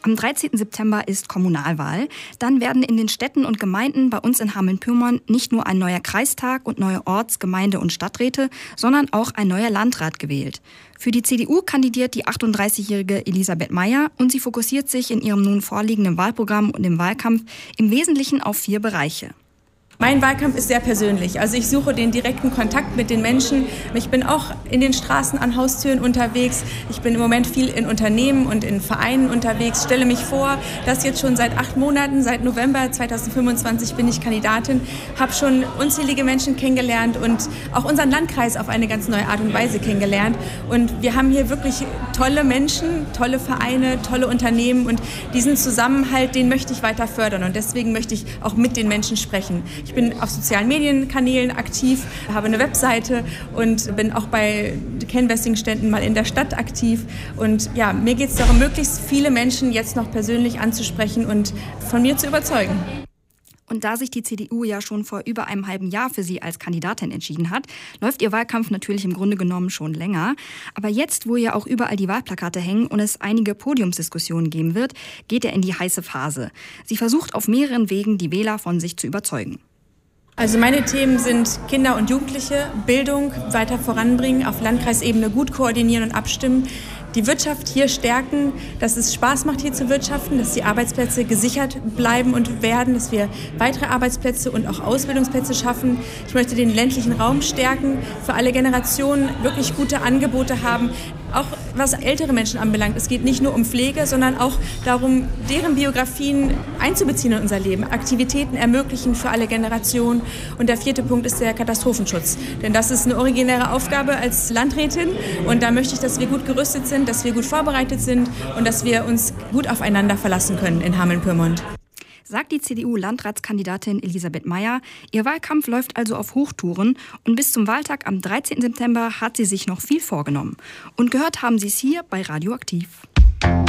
Am 13. September ist Kommunalwahl. Dann werden in den Städten und Gemeinden bei uns in Hameln-Pyrmont nicht nur ein neuer Kreistag und neue Orts-, Gemeinde- und Stadträte, sondern auch ein neuer Landrat gewählt. Für die CDU kandidiert die 38-jährige Elisabeth Meyer und sie fokussiert sich in ihrem nun vorliegenden Wahlprogramm und im Wahlkampf im Wesentlichen auf 4 Bereiche. Mein Wahlkampf ist sehr persönlich. Also ich suche den direkten Kontakt mit den Menschen. Ich bin auch in den Straßen an Haustüren unterwegs. Ich bin im Moment viel in Unternehmen und in Vereinen unterwegs. Stelle mich vor, dass jetzt schon seit 8 Monaten, seit November 2025 bin ich Kandidatin, habe schon unzählige Menschen kennengelernt und auch unseren Landkreis auf eine ganz neue Art und Weise kennengelernt. Und wir haben hier wirklich tolle Menschen, tolle Vereine, tolle Unternehmen und diesen Zusammenhalt, den möchte ich weiter fördern und deswegen möchte ich auch mit den Menschen sprechen. Ich bin auf sozialen Medienkanälen aktiv, habe eine Webseite und bin auch bei Canvassing-Ständen mal in der Stadt aktiv. Und ja, mir geht es darum, möglichst viele Menschen jetzt noch persönlich anzusprechen und von mir zu überzeugen. Und da sich die CDU ja schon vor über einem halben Jahr für sie als Kandidatin entschieden hat, läuft ihr Wahlkampf natürlich im Grunde genommen schon länger. Aber jetzt, wo ja auch überall die Wahlplakate hängen und es einige Podiumsdiskussionen geben wird, geht er in die heiße Phase. Sie versucht auf mehreren Wegen, die Wähler von sich zu überzeugen. Also meine Themen sind Kinder und Jugendliche, Bildung weiter voranbringen, auf Landkreisebene gut koordinieren und abstimmen, die Wirtschaft hier stärken, dass es Spaß macht, hier zu wirtschaften, dass die Arbeitsplätze gesichert bleiben und werden, dass wir weitere Arbeitsplätze und auch Ausbildungsplätze schaffen. Ich möchte den ländlichen Raum stärken, für alle Generationen wirklich gute Angebote haben, auch was ältere Menschen anbelangt. Es geht nicht nur um Pflege, sondern auch darum, deren Biografien einzubeziehen in unser Leben, Aktivitäten ermöglichen für alle Generationen. Und der 4. Punkt ist der Katastrophenschutz. Denn das ist eine originäre Aufgabe als Landrätin. Und da möchte ich, dass wir gut gerüstet sind, dass wir gut vorbereitet sind und dass wir uns gut aufeinander verlassen können in Hameln-Pyrmont. Sagt die CDU-Landratskandidatin Elisabeth Meyer. Ihr Wahlkampf läuft also auf Hochtouren und bis zum Wahltag am 13. September hat sie sich noch viel vorgenommen. Und gehört haben Sie es hier bei Radioaktiv.